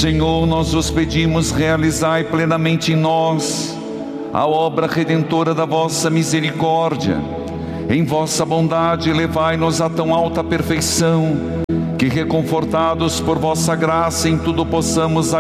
Senhor, nós vos pedimos, realizai plenamente em nós a obra redentora da vossa misericórdia. Em vossa bondade, levai-nos a tão alta perfeição, que reconfortados por vossa graça em tudo possamos